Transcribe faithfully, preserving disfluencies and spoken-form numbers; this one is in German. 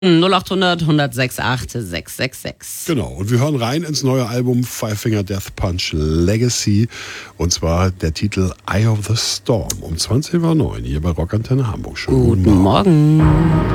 null acht hundert, hundertsechs acht sechs sechs sechs. Genau, und wir hören rein ins neue Album Five Finger Death Punch Legacy. Und zwar der Titel Eye of the Storm um zwanzig Uhr neun hier bei Rockantenne Hamburg. Schönen Guten Morgen.